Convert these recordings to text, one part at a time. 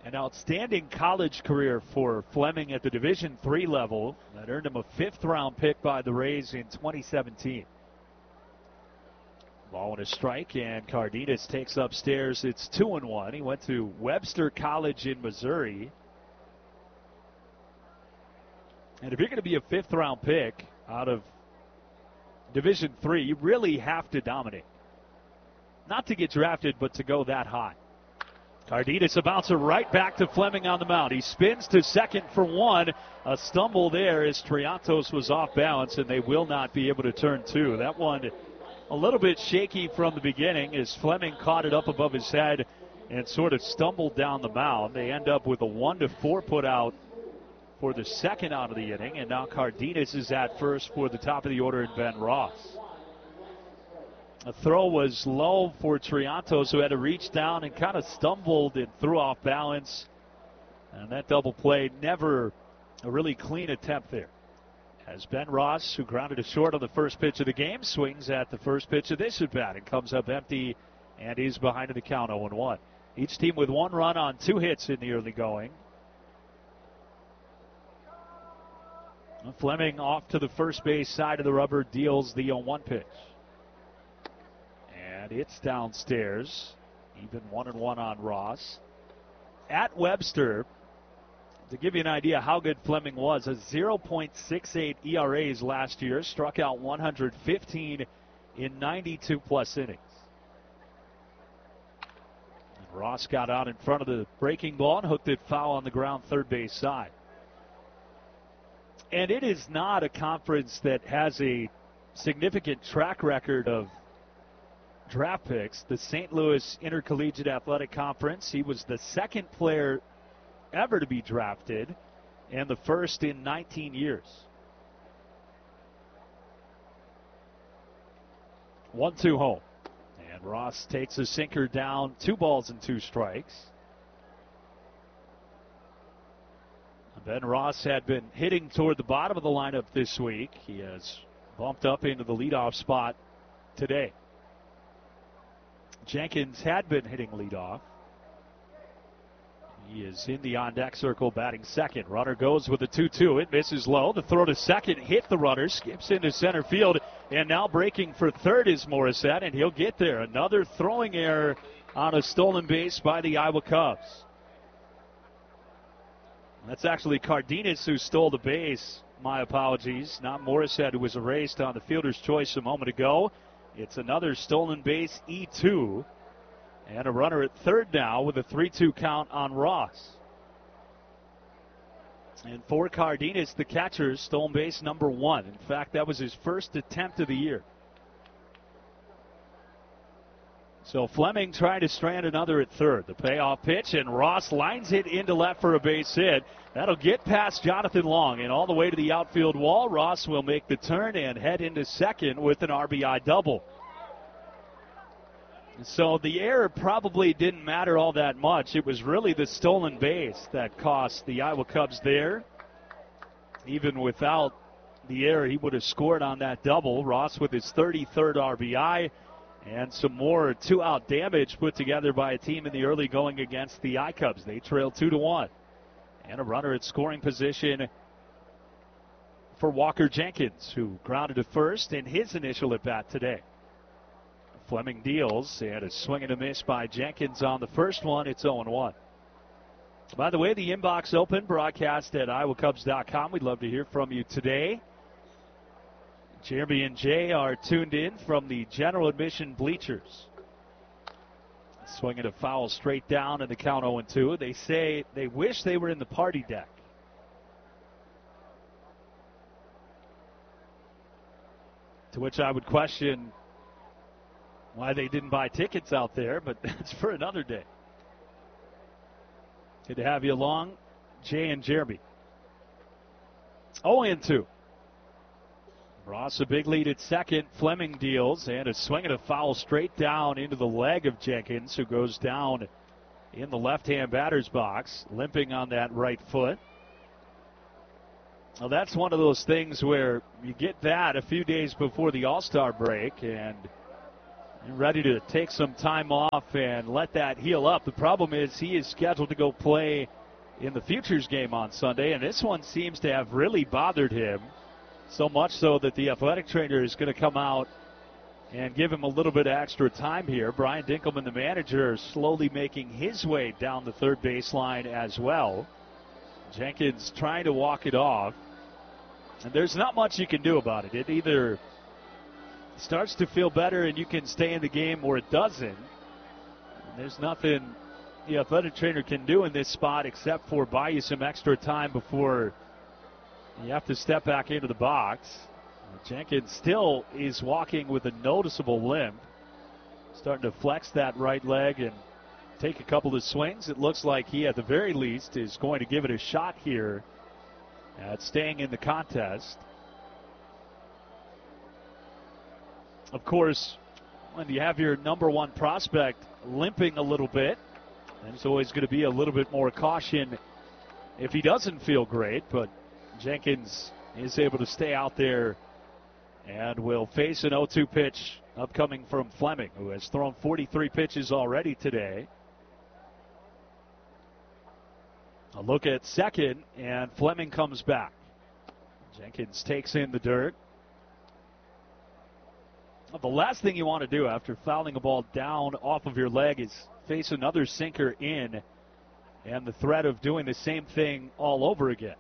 An outstanding college career for Fleming at the Division III level that earned him a 5th-round pick by the Rays in 2017. Ball and a strike, and Cardenas takes upstairs. It's 2-1. He went to Webster College in Missouri. And if you're going to be a 5th-round pick out of Division III, you really have to dominate. Not to get drafted, but to go that high. Cardenas bounces it right back to Fleming on the mound. He spins to second for one. A stumble there as Triantos was off balance, and they will not be able to turn two. That one a little bit shaky from the beginning as Fleming caught it up above his head and sort of stumbled down the mound. They end up with a 1-4 put out for the second out of the inning, and now Cardenas is at first for the top of the order and Ben Ross. The throw was low for Triantos, who had to reach down and kind of stumbled and threw off balance. And that double play, never a really clean attempt there. As Ben Ross, who grounded it short on the first pitch of the game, swings at the first pitch of this at bat and comes up empty and is behind in the count 0-1. Each team with 1 run on 2 hits in the early going. Fleming off to the first base side of the rubber, deals the 0-1 pitch. And it's downstairs. Even 1-1 on Ross. At Webster, to give you an idea how good Fleming was, a 0.68 ERAs last year, struck out 115 in 92-plus innings. And Ross got out in front of the breaking ball and hooked it foul on the ground third base side. And it is not a conference that has a significant track record of draft picks. The St. Louis Intercollegiate Athletic Conference, he was the second player ever to be drafted and the first in 19 years. 1-2 home. And Ross takes a sinker down, 2 balls and 2 strikes. Ben Ross had been hitting toward the bottom of the lineup this week. He has bumped up into the leadoff spot today. Jenkins had been hitting leadoff. He is in the on-deck circle batting second. Runner goes with a 2-2. It misses low. The throw to second hit the runner, skips into center field, and now breaking for third is Morissette, and he'll get there. Another throwing error on a stolen base by the Iowa Cubs. That's actually Cardenas who stole the base. My apologies. Not Morissette, who was erased on the fielder's choice a moment ago. It's another stolen base, E2. And a runner at third now with a 3-2 count on Ross. And for Cardenas, the catcher, stolen base number 1. In fact, that was his first attempt of the year. So Fleming trying to strand another at third. The payoff pitch, and Ross lines it into left for a base hit. That'll get past Jonathan Long and all the way to the outfield wall. Ross will make the turn and head into second with an RBI double. So the error probably didn't matter all that much. It was really the stolen base that cost the Iowa Cubs there. Even without the error, he would have scored on that double. Ross with his 33rd RBI. And some more 2-out damage put together by a team in the early going against the I-Cubs. They trail 2-1. And a runner at scoring position for Walker Jenkins, who grounded to first in his initial at-bat today. Fleming deals, and a swing and a miss by Jenkins on the first one. It's 0-1. By the way, the inbox open, broadcast at iowacubs.com. We'd love to hear from you today. Jeremy and Jay are tuned in from the general admission bleachers. Swinging a foul straight down in the count 0-2. They say they wish they were in the party deck. To which I would question why they didn't buy tickets out there, but that's for another day. Good to have you along, Jay and Jeremy. 0-2. Ross a big lead at second. Fleming deals, and a swing and a foul straight down into the leg of Jenkins, who goes down in the left-hand batter's box, limping on that right foot. Well, that's one of those things where you get that a few days before the All-Star break, and ready to take some time off and let that heal up. The problem is he is scheduled to go play in the Futures game on Sunday, and this one seems to have really bothered him, so much so that the athletic trainer is going to come out and give him a little bit of extra time here. Brian Dinkelman, the manager, slowly making his way down the third baseline as well. Jenkins trying to walk it off, and there's not much you can do about it. It either starts to feel better and you can stay in the game, or it doesn't. And there's nothing the athletic trainer can do in this spot except for buy you some extra time before you have to step back into the box. Jenkins still is walking with a noticeable limp, starting to flex that right leg and take a couple of swings. It looks like he, at the very least, is going to give it a shot here at staying in the contest. Of course, when you have your number one prospect limping a little bit, there's always going to be a little bit more caution if he doesn't feel great. But Jenkins is able to stay out there and will face an 0-2 pitch upcoming from Fleming, who has thrown 43 pitches already today. A look at second, and Fleming comes back. Jenkins takes in the dirt. The last thing you want to do after fouling a ball down off of your leg is face another sinker in, and the threat of doing the same thing all over again.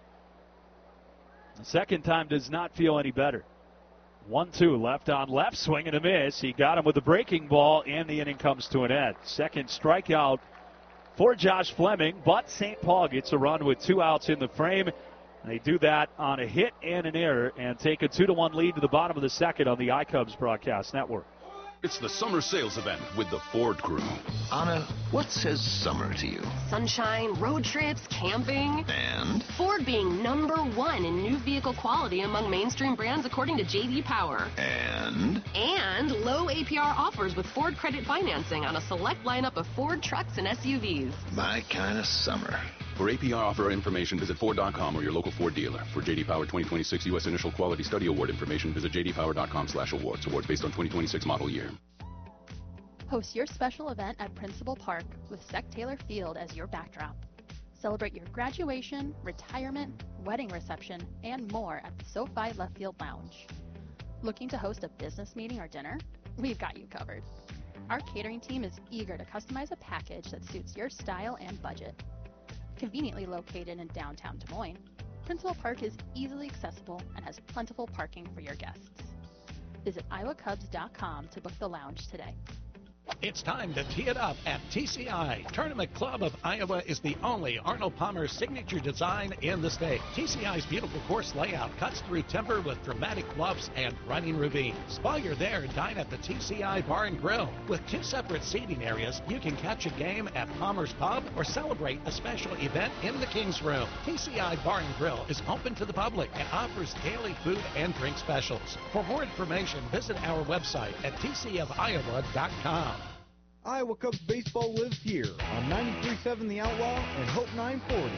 The second time does not feel any better. 1-2, left on left, swing and a miss. He got him with the breaking ball, and the inning comes to an end. Second strikeout for Josh Fleming, but St. Paul gets a run with 2 outs in the frame. They do that on a hit and an error and take a 2-1 lead to the bottom of the second on the iCubs broadcast network. It's the summer sales event with the Ford Crew. Anna, what says summer to you? Sunshine, road trips, camping. And? Ford being #1 in new vehicle quality among mainstream brands according to J.D. Power. And? And low APR offers with Ford credit financing on a select lineup of Ford trucks and SUVs. My kind of summer. For APR offer information, visit Ford.com or your local Ford dealer. For J.D. Power 2026 U.S. Initial Quality Study Award information, visit jdpower.com/awards. Awards based on 2026 model year. Host your special event at Principal Park with Sec Taylor Field as your backdrop. Celebrate your graduation, retirement, wedding reception, and more at the SoFi Left Field Lounge. Looking to host a business meeting or dinner? We've got you covered. Our catering team is eager to customize a package that suits your style and budget. Conveniently located in downtown Des Moines, Principal Park is easily accessible and has plentiful parking for your guests. Visit iowacubs.com to book the lounge today. It's time to tee it up at TCI. Tournament Club of Iowa is the only Arnold Palmer signature design in the state. TCI's beautiful course layout cuts through timber with dramatic bluffs and running ravines. While you're there, dine at the TCI Bar and Grill. With 2 separate seating areas, you can catch a game at Palmer's Pub or celebrate a special event in the King's Room. TCI Bar and Grill is open to the public and offers daily food and drink specials. For more information, visit our website at tcofiowa.com. Iowa Cubs baseball lives here on 93.7 The Outlaw and Hope 940.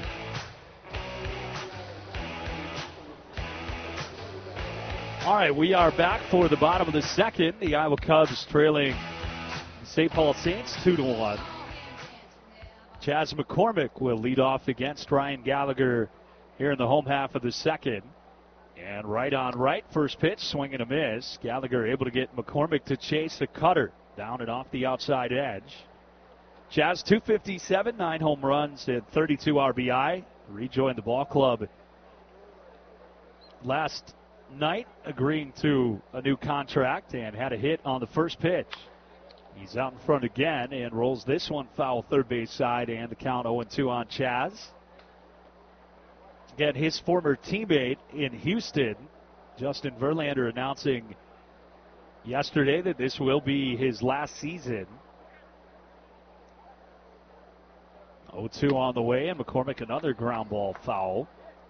All right, we are back for the bottom of the second. The Iowa Cubs trailing St. Paul Saints 2-1. Chas McCormick will lead off against Ryan Gallagher here in the home half of the second. And right on right, first pitch, swing and a miss. Gallagher able to get McCormick to chase the cutter down and off the outside edge. Chas 257, 9 home runs and 32 RBI. Rejoined the ball club last night, agreeing to a new contract and had a hit on the first pitch. He's out in front again and rolls this one foul third base side, and the count 0-2 on Chas. Again, his former teammate in Houston, Justin Verlander, announcing yesterday that this will be his last season. 0-2 on the way, and McCormick another ground ball foul.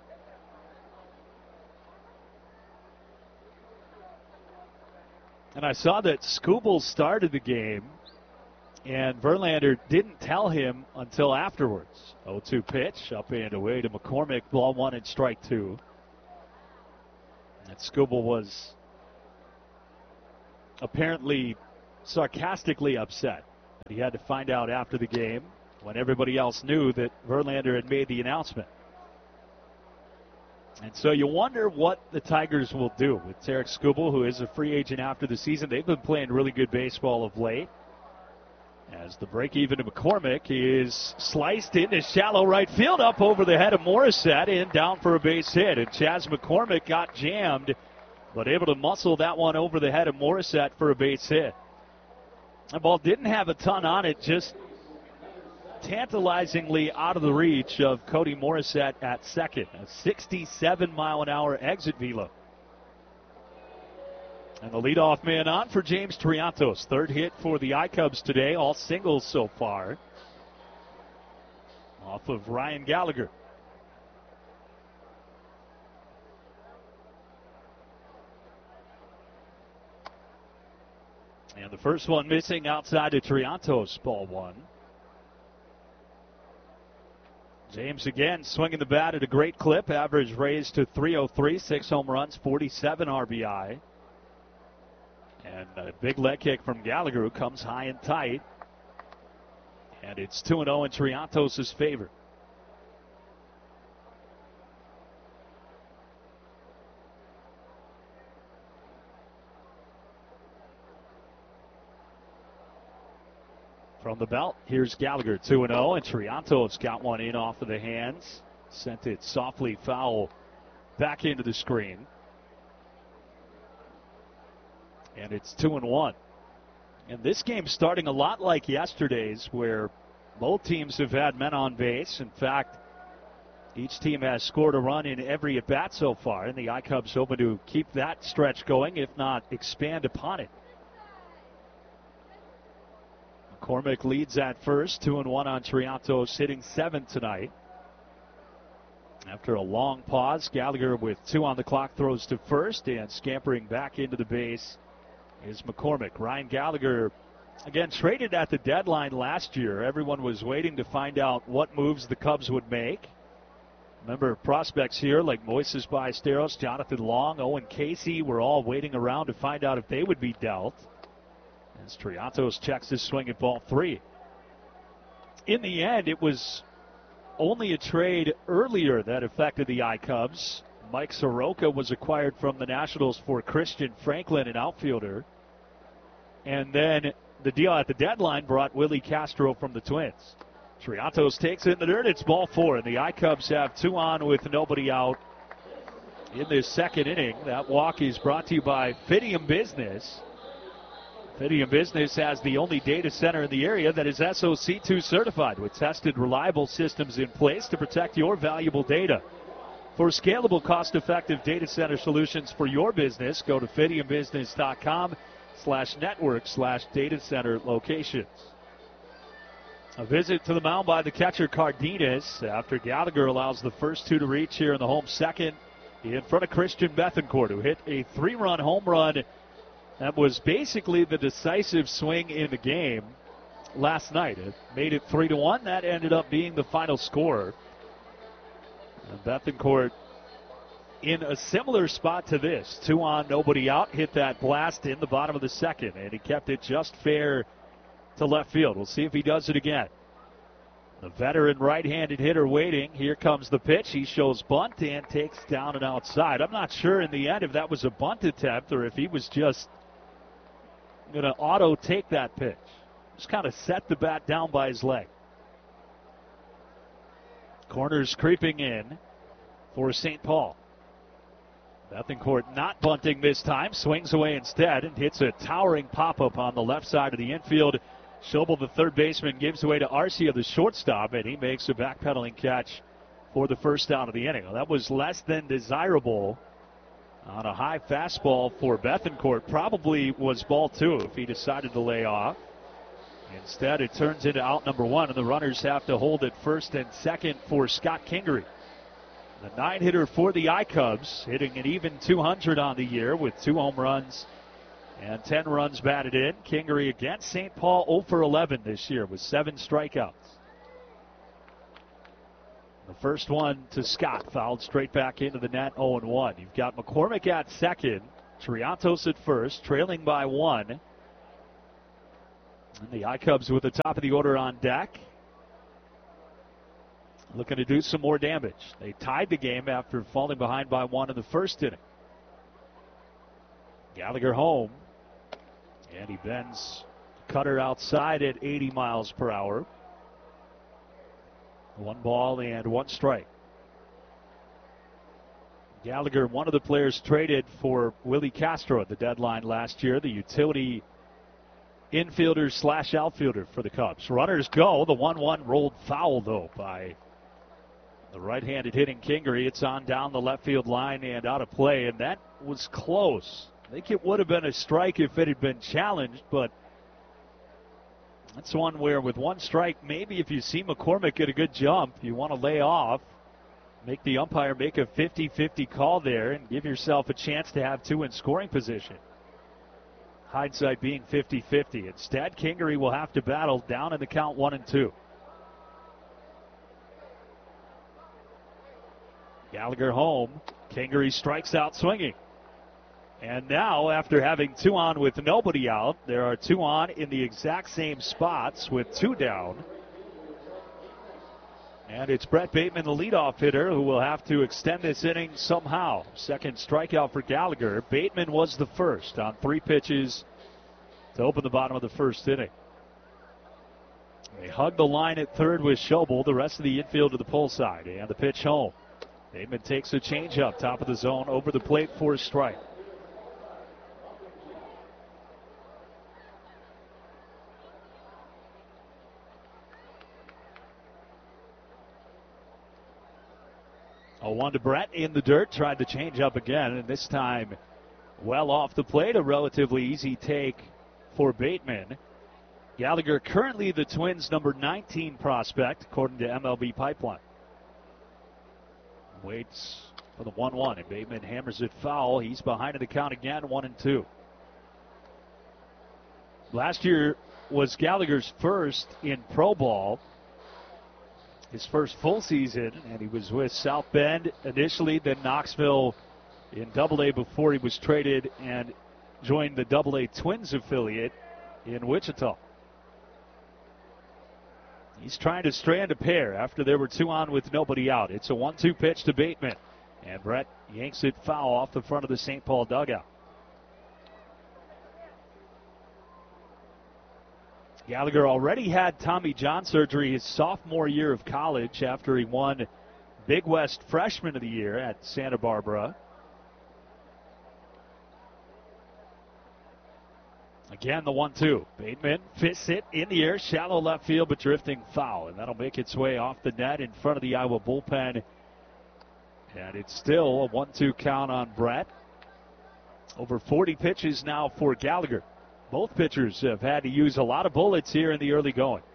And I saw that Skubal started the game, and Verlander didn't tell him until afterwards. 0-2 pitch, up and away to McCormick, ball 1 and strike 2. And Skubal was apparently sarcastically upset that he had to find out after the game when everybody else knew that Verlander had made the announcement. And so you wonder what the Tigers will do with Tarik Skubal, who is a free agent after the season. They've been playing really good baseball of late. As the break even to McCormick is sliced into shallow right field, up over the head of Morissette and down for a base hit. And Chas McCormick got jammed, but able to muscle that one over the head of Morissette for a base hit. The ball didn't have a ton on it, just tantalizingly out of the reach of Cody Morissette at second. A 67-mile-an-hour exit velo. And the leadoff man on for James Triantos. Third hit for the I-Cubs today, all singles so far. Off of Ryan Gallagher. And the first one missing outside of Triantos, ball one. James again swinging the bat at a great clip. Average raised to 303, 6 home runs, 47 RBI. And a big leg kick from Gallagher, who comes high and tight. And it's 2-0 in Triantos' favor. From the belt, here's Gallagher, 2-0, and Triantos got one in off of the hands. Sent it softly foul back into the screen. And it's 2-1. And this game's starting a lot like yesterday's, where both teams have had men on base. In fact, each team has scored a run in every at-bat so far, and the I-Cubs hoping to keep that stretch going, if not expand upon it. McCormick leads at first, 2-1 on Triantos, hitting 7 tonight. After a long pause, Gallagher with 2 on the clock throws to first, and scampering back into the base is McCormick. Ryan Gallagher, again, traded at the deadline last year. Everyone was waiting to find out what moves the Cubs would make. Remember, prospects here like Moises Ballesteros, Jonathan Long, Owen Casey were all waiting around to find out if they would be dealt. As Triantos checks his swing at ball 3. In the end, it was only a trade earlier that affected the I-Cubs. Mike Soroka was acquired from the Nationals for Christian Franklin, an outfielder. And then the deal at the deadline brought Willie Castro from the Twins. Triantos takes it in the dirt. It's ball 4, and the I-Cubs have 2 on with nobody out in this second inning. That walk is brought to you by Fidium Business. Fidium Business has the only data center in the area that is SOC2 certified, with tested, reliable systems in place to protect your valuable data. For scalable, cost-effective data center solutions for your business, go to fidiumbusiness.com/network/data center locations. A visit to the mound by the catcher Cardenas after Gallagher allows the first 2 to reach here in the home second in front of Christian Bethancourt, who hit a 3-run home run that was basically the decisive swing in the game last night. It made it 3-1. That ended up being the final score. And Bethancourt in a similar spot to this. 2 on, nobody out. Hit that blast in the bottom of the second, and he kept it just fair to left field. We'll see if he does it again. The veteran right-handed hitter waiting. Here comes the pitch. He shows bunt and takes down and outside. I'm not sure in the end if that was a bunt attempt or if he was just going to auto take that pitch. Just kind of set the bat down by his leg. Corners creeping in for St. Paul. Bethancourt not bunting this time. Swings away instead and hits a towering pop-up on the left side of the infield. Schobel, the third baseman, gives away to Arcia, the shortstop, and he makes a backpedaling catch for the first out of the inning. Well, that was less than desirable on a high fastball for Bethancourt. Probably was ball 2 if he decided to lay off. Instead, it turns into out number 1, and the runners have to hold at first and second for Scott Kingery. The 9-hitter for the I-Cubs, hitting an even 200 on the year with 2 home runs and 10 runs batted in. Kingery against St. Paul 0 for 11 this year with 7 strikeouts. The first one to Scott, fouled straight back into the net, 0-1. You've got McCormick at second, Triantos at first, trailing by 1. And the I-Cubs with the top of the order on deck, looking to do some more damage. They tied the game after falling behind by 1 in the first inning. Gallagher home, and he bends cutter outside at 80 miles per hour. 1 ball and 1 strike. Gallagher, one of the players traded for Willie Castro at the deadline last year, the utility infielder / outfielder for the Cubs. Runners go. The 1-1 rolled foul, though, by the right-handed hitting Kingery. It's on down the left field line and out of play, and that was close. I think it would have been a strike if it had been challenged, but that's one where with 1 strike, maybe if you see McCormick get a good jump, you want to lay off, make the umpire make a 50-50 call there and give yourself a chance to have 2 in scoring position. Hindsight being 50-50. Instead, Kingery will have to battle down in the count 1-2. Gallagher home. Kingery strikes out swinging. And now, after having 2 on with nobody out, there are 2 on in the exact same spots with 2 down. And it's Brett Bateman, the leadoff hitter, who will have to extend this inning somehow. Second strikeout for Gallagher. Bateman was the first on 3 pitches to open the bottom of the first inning. They hug the line at third with Schobel, the rest of the infield to the pull side. And the pitch home. Bateman takes a changeup, top of the zone, over the plate for a strike. A 1 to Brett in the dirt, tried to change up again, and this time well off the plate. A relatively easy take for Bateman. Gallagher currently the Twins' number 19 prospect, according to MLB Pipeline. Waits for the 1-1, and Bateman hammers it foul. He's behind in the count again, 1-2. Last year was Gallagher's first in pro ball. His first full season, and he was with South Bend initially, then Knoxville in Double-A before he was traded and joined the Double-A Twins affiliate in Wichita. He's trying to strand a pair after there were 2 on with nobody out. It's a 1-2 pitch to Bateman, and Brett yanks it foul off the front of the St. Paul dugout. Gallagher already had Tommy John surgery his sophomore year of college after he won Big West Freshman of the Year at Santa Barbara. Again, the 1-2. Bateman fists it in the air, shallow left field, but drifting foul. And that'll make its way off the net in front of the Iowa bullpen. And it's still a 1-2 count on Brett. Over 40 pitches now for Gallagher. Both pitchers have had to use a lot of bullets here in the early going.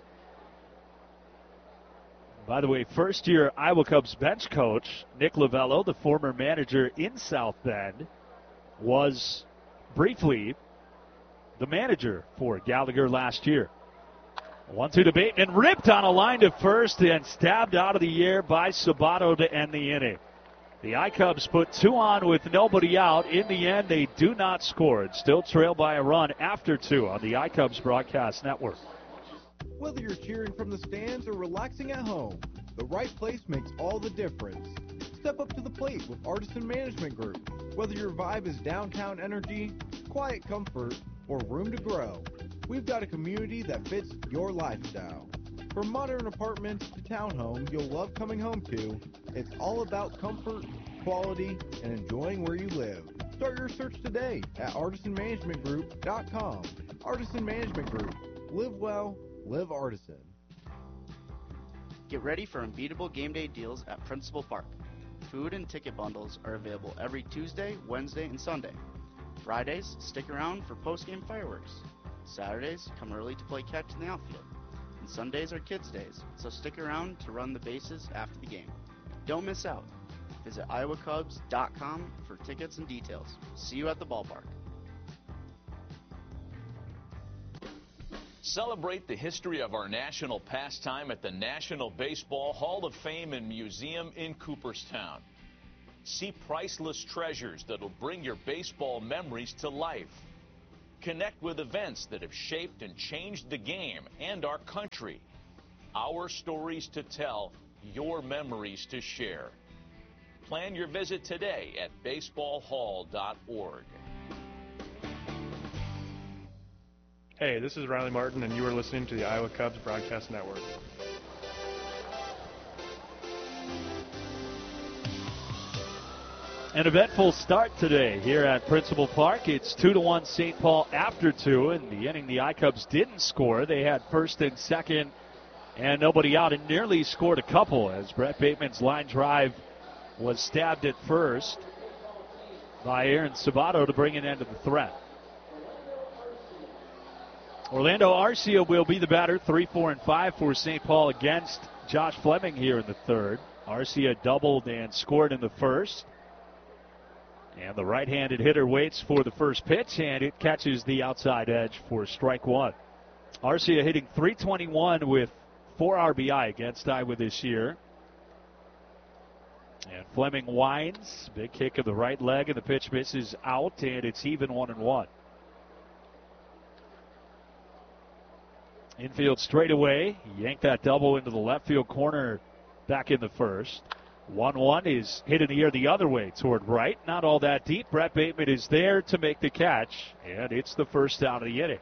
By the way, first-year Iowa Cubs bench coach Nick Lovello, the former manager in South Bend, was briefly the manager for Gallagher last year. 1-2 to Bateman, ripped on a line to first and stabbed out of the air by Sabato to end the inning. The I-Cubs put 2 on with nobody out. In the end, they do not score and still trail by a run after 2 on the I-Cubs broadcast network. Whether you're cheering from the stands or relaxing at home, the right place makes all the difference. Step up to the plate with Artisan Management Group. Whether your vibe is downtown energy, quiet comfort, or room to grow, we've got a community that fits your lifestyle. From modern apartments to townhomes you'll love coming home to, it's all about comfort, quality, and enjoying where you live. Start your search today at artisanmanagementgroup.com. Artisan Management Group. Live well, live Artisan. Get ready for unbeatable game day deals at Principal Park. Food and ticket bundles are available every Tuesday, Wednesday, and Sunday. Fridays, stick around for post-game fireworks. Saturdays, come early to play catch in the outfield. And Sundays are kids' days, so stick around to run the bases after the game. Don't miss out. Visit iowacubs.com for tickets and details. See you at the ballpark. Celebrate the history of our national pastime at the National Baseball Hall of Fame and Museum in Cooperstown. See priceless treasures that'll bring your baseball memories to life. Connect with events that have shaped and changed the game and our country. Our stories to tell, your memories to share. Plan your visit today at baseballhall.org. Hey, this is Riley Martin, and you are listening to the Iowa Cubs Broadcast Network. An eventful start today here at Principal Park. It's 2-1 St. Paul after 2. In the inning, the I-Cubs didn't score. They had first and second and nobody out, and nearly scored a couple as Brett Bateman's line drive was stabbed at first by Aaron Sabato to bring an end to the threat. Orlando Arcia will be the batter, 3, 4, and 5 for St. Paul against Josh Fleming here in the third. Arcia doubled and scored in the first. And the right-handed hitter waits for the first pitch, and it catches the outside edge for strike one. Arcia hitting .321 with 4 RBI against Iowa this year. And Fleming winds. Big kick of the right leg, and the pitch misses out, and it's even 1-1. Infield straightaway. Yanked that double into the left field corner back in the first. 1-1 is hit in the air the other way toward right. Not all that deep. Brett Bateman is there to make the catch, and it's the first out of the inning.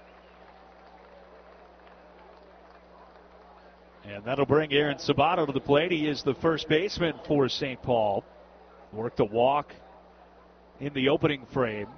And that'll bring Aaron Sabato to the plate. He is the first baseman for St. Paul. Worked a walk in the opening frame.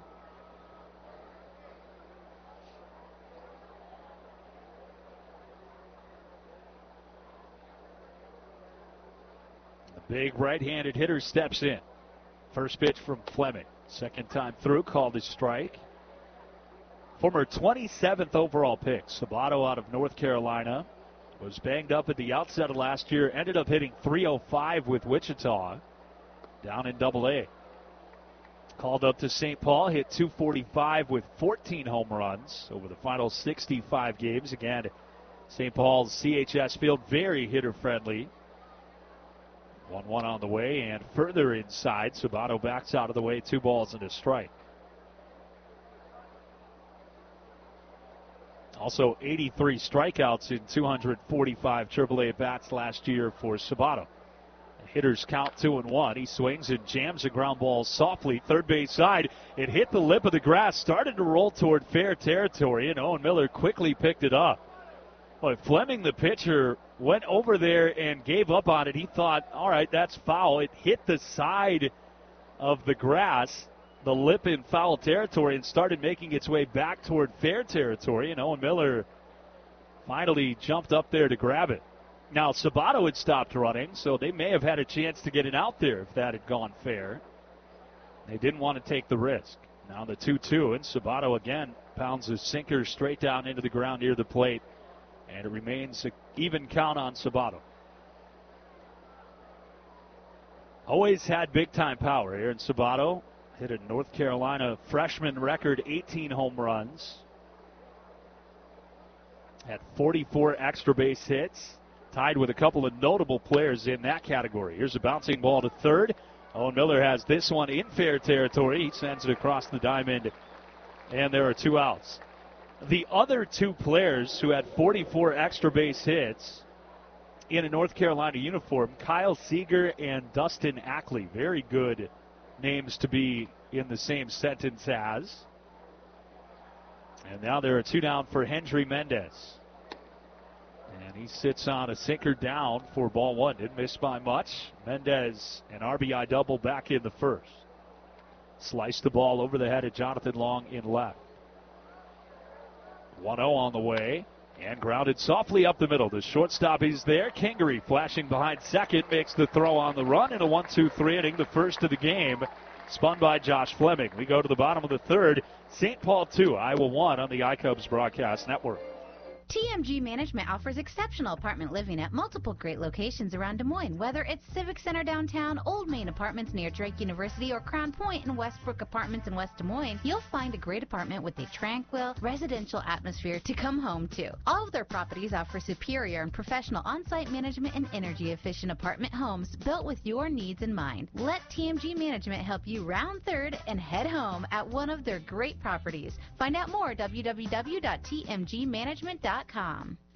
The big right-handed hitter steps in. First pitch from Fleming. Second time through, called a strike. Former 27th overall pick, Sabato out of North Carolina. Was banged up at the outset of last year. Ended up hitting .305 with Wichita down in Double-A. Called up to St. Paul, hit .245 with 14 home runs over the final 65 games. Again, St. Paul's CHS field, very hitter-friendly. 1-1 on the way, and further inside, Sabato backs out of the way, 2 balls and a strike. Also 83 strikeouts in 245 AAA at-bats last year for Sabato. Hitters count 2-1. He swings and jams a ground ball softly. Third base side. It hit the lip of the grass, started to roll toward fair territory, and Owen Miller quickly picked it up. But Fleming, the pitcher, went over there and gave up on it. He thought, all right, that's foul. It hit the side of the grass, the lip in foul territory, and started making its way back toward fair territory, and Owen Miller finally jumped up there to grab it. Now, Sabato had stopped running, so they may have had a chance to get it out there if that had gone fair. They didn't want to take the risk. Now the 2-2, and Sabato again pounds a sinker straight down into the ground near the plate, and it remains an even count on Sabato. Always had big-time power. Aaron Sabato hit a North Carolina freshman record 18 home runs. Had 44 extra base hits. Tied with a couple of notable players in that category. Here's a bouncing ball to third. Owen Miller has this one in fair territory. He sends it across the diamond, and there are 2 outs. The other 2 players who had 44 extra base hits in a North Carolina uniform, Kyle Seager and Dustin Ackley. Very good names to be in the same sentence as. And now there are 2 down for Hendry Mendez. And he sits on a sinker down for ball 1. Didn't miss by much. Mendez, an RBI double back in the first. Sliced the ball over the head of Jonathan Long in left. 1-0 on the way. And grounded softly up the middle. The shortstop is there. Kingery flashing behind second. Makes the throw on the run in a 1-2-3 inning. The first of the game. Spun by Josh Fleming. We go to the bottom of the third. St. Paul 2, Iowa 1 on the iCubs Broadcast Network. TMG Management offers exceptional apartment living at multiple great locations around Des Moines. Whether it's Civic Center downtown, Old Main Apartments near Drake University, or Crown Point and Westbrook Apartments in West Des Moines, you'll find a great apartment with a tranquil, residential atmosphere to come home to. All of their properties offer superior and professional on-site management and energy-efficient apartment homes built with your needs in mind. Let TMG Management help you round third and head home at one of their great properties. Find out more at www.tmgmanagement.com.